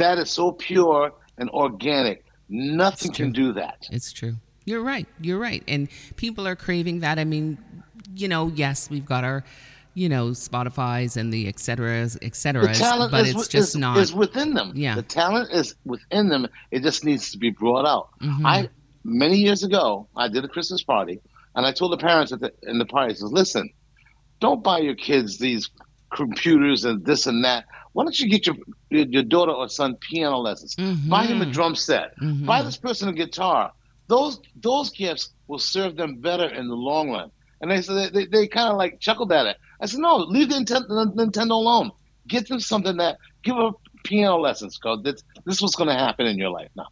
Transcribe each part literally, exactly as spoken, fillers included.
That is so pure and organic. It's Nothing can true. do that. It's true. You're right. You're right. And people are craving that. I mean, you know, yes, we've got our, you know, Spotify's and the et ceteras, et The ceteras, talent but is it's just is not. is within them. Yeah. The talent is within them. It just needs to be brought out. Mm-hmm. I Many years ago, I did a Christmas party, and I told the parents at the in the party, I said, "Listen, don't buy your kids these computers and this and that. Why don't you get your your daughter or son piano lessons? Buy him a Mm-hmm. drum set. Buy Mm-hmm. this person a guitar. Those those gifts will serve them better in the long run." And they said they, they kind of like chuckled at it. I said, "No, leave the Nintendo, Nintendo alone. Get them something that give them piano lessons, because this this is what's going to happen in your life now.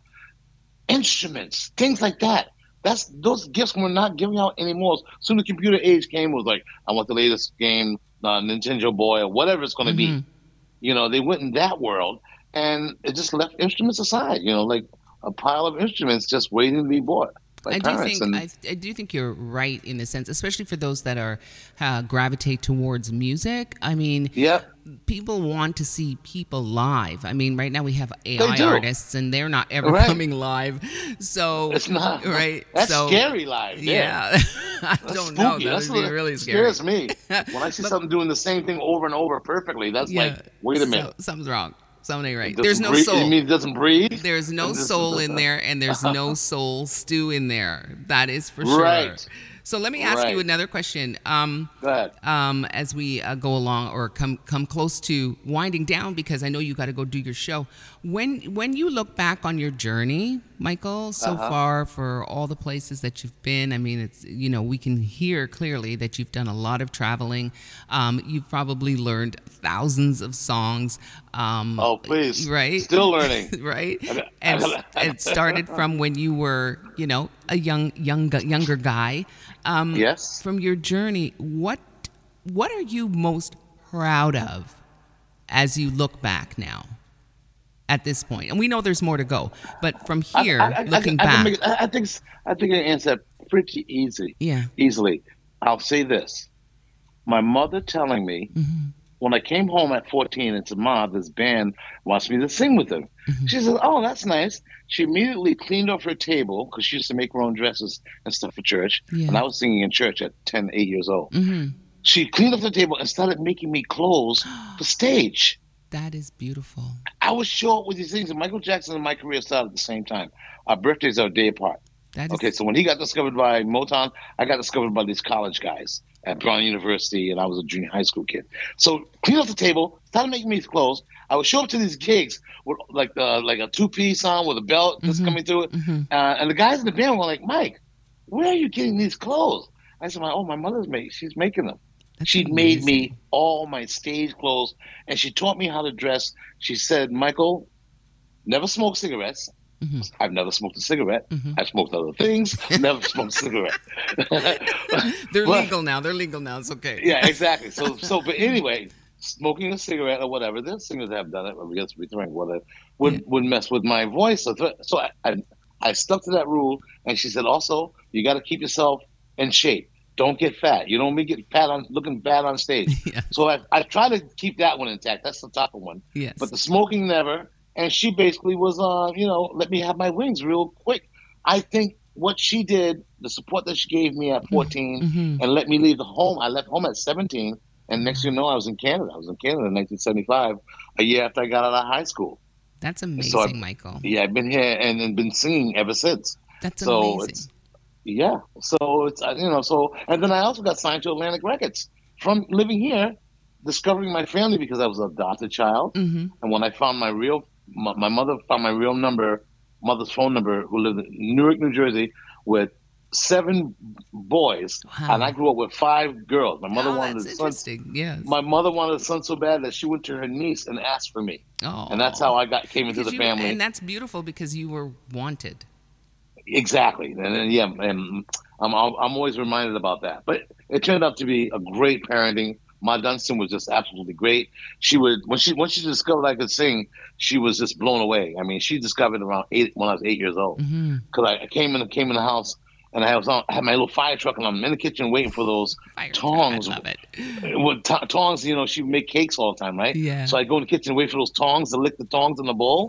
Instruments, things like that. That's those gifts we're not giving out anymore. Soon the computer age came, it was like, I want the latest game, uh, Nintendo Boy or whatever it's going to Mm-hmm. be. You know, they went in that world, and it just left instruments aside. You know, like a pile of instruments just waiting to be bought by I do parents. think And I, I do think you're right in a sense, especially for those that are uh, gravitate towards music. I mean, yeah, people want to see people live. I mean, right now we have they A I do. artists, and they're not ever Right. coming live. So, It's not. right? That's So, scary live there. yeah, I That's don't know. spooky. That That's would be what really scary. scares me. When I see But something doing the same thing over and over perfectly, that's yeah, like, wait a so minute. something's wrong. Something ain't It right. There's doesn't no breathe. You soul. mean it doesn't breathe? There's no And this- soul in there, and there's no soul stew in there. That is for sure. Right. So let me ask you Right. another question. Um, Go ahead. um, as we uh, go along or come come close to winding down, because I know you got to go do your show. When when you look back on your journey, Michael, so Uh-huh. far for all the places that you've been, I mean, it's you know we can hear clearly that you've done a lot of traveling. Um, you've probably learned thousands of songs. Um, Oh, please. right? Still learning. Right? I got- And I got- it started from when you were, you know, a young, young, younger guy. Um, Yes. From your journey, what, what are you most proud of as you look back now, at this point? And we know there's more to go, but from I, here, I, I, looking I, I, back, can make, I I think I think I can answer that pretty easy. yeah, Easily. I'll say this: my mother telling me mm-hmm, when I came home at fourteen and said, "Ma, this band wants me to sing with them." mm-hmm, She said, "Oh, that's nice." She immediately cleaned off her table because she used to make her own dresses and stuff for church. And yeah, I was singing in church at ten, eight years old. mm-hmm. She cleaned off the table and started making me clothes for stage. That is beautiful. I was short with these things. And Michael Jackson and my career started at the same time. Our birthdays are a day apart. That Okay, is, so when he got discovered by Motown, I got discovered by these college guys at Brown University, and I was a junior high school kid. So clean off the table, started making me these clothes. I would show up to these gigs with like the like a two piece on with a belt just mm-hmm, coming through it, mm-hmm. uh, and the guys in the band were like, "Mike, where are you getting these clothes?" I said, "Oh, my mother's making. She's making them." That's She made amazing. me all my stage clothes, and she taught me how to dress. She said, "Michael, never smoke cigarettes." Mm-hmm, I've never smoked a cigarette. mm-hmm. I've smoked other things. Never smoked a cigarette. They're But- legal now. They're legal now. It's okay. yeah, exactly. So, so, but anyway, smoking a cigarette or whatever, there's singers that have done it. I guess we drink whatever would Yeah. would mess with my voice. So, so I, I I stuck to that rule. And she said, also, you got to keep yourself in shape. Don't get fat. You don't be get fat on looking bad on stage. Yes. So I I try to keep that one intact. That's the top one. Yes. But the smoking never. And she basically was, uh, you know, let me have my wings real quick. I think what she did, the support that she gave me at fourteen, mm-hmm. and let me leave the home. I left home at seventeen, and next thing you know, I was in Canada. I was in Canada in nineteen seventy-five, a year after I got out of high school. That's amazing, So I- Michael. Yeah, I've been here and, and been singing ever since. That's So amazing. it's yeah. So it's uh, you know so and then I also got signed to Atlantic Records from living here, discovering my family because I was an adopted child. Mm-hmm. And when I found my real, my, my mother found my real number, mother's phone number, who lived in Newark, New Jersey, with seven boys, Wow. and I grew up with five girls. My mother Oh, wanted that's a son. interesting. Yes. My mother wanted a son so bad that she went to her niece and asked for me, Oh. and that's how I got came into the you, family. And that's beautiful because you were wanted. Exactly, and, and yeah, and I'm I'm always reminded about that. But it turned out to be a great parenting. Ma Dunstan was just absolutely great. She would when she when she discovered I could sing, she was just blown away. I mean, she discovered around eight when I was eight years old Mm-hmm. because I, I came in came in the house and I was on I had my little fire truck and I'm in the kitchen waiting for those Fire tongs. truck, I love it. With t- tongs, you know, she would make cakes all the time, right? Yeah. So I go in the kitchen and wait for those tongs to lick the tongs in the bowl.